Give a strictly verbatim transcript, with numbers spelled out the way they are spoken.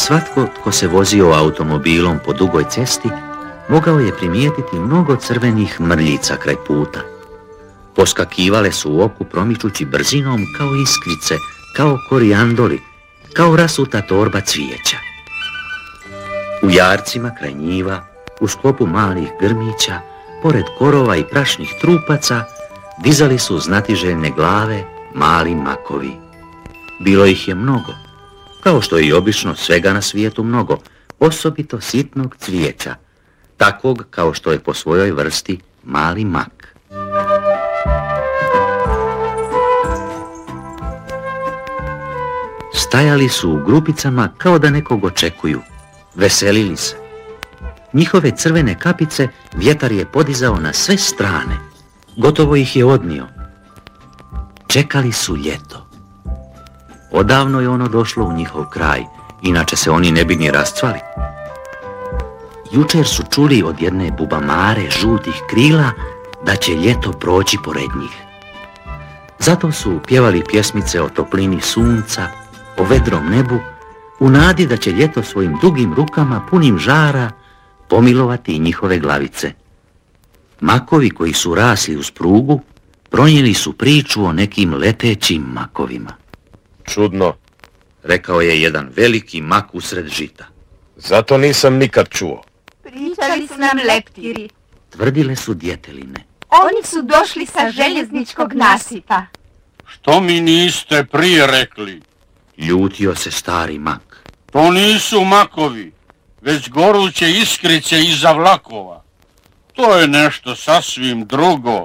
Svatko tko se vozio automobilom po dugoj cesti mogao je primijetiti mnogo crvenih mrljica kraj puta. Poskakivale su u oku promičući brzinom kao iskrice, kao korijandoli, kao rasuta torba cvijeća. U jarcima kraj njiva, u sklopu malih grmića, pored korova i prašnih trupaca, dizali su znatiželjne glave mali makovi. Bilo ih je mnogo, kao što je i obično svega na svijetu mnogo, osobito sitnog cvijeća, takvog kao što je po svojoj vrsti mali mak. Stajali su u grupicama kao da nekog očekuju, veselili se. Njihove crvene kapice vjetar je podizao na sve strane, gotovo ih je odnio. Čekali su ljeto. Odavno je ono došlo u njihov kraj, inače se oni ne bi ni rascvali. Jučer su čuli od jedne bubamare žutih krila da će ljeto proći pored njih. Zato su pjevali pjesmice o toplini sunca, o vedrom nebu, u nadi da će ljeto svojim dugim rukama punim žara pomilovati njihove glavice. Makovi koji su rasli uz prugu pronijeli su priču o nekim letećim makovima. Čudno, rekao je jedan veliki mak usred žita. Zato nisam nikad čuo. Pričali su nam leptiri, tvrdile su djeteline. Oni su došli sa željezničkog nasipa. Što mi niste prije rekli? Ljutio se stari mak. To nisu makovi, već goruće iskrice iza vlakova. To je nešto sasvim drugo.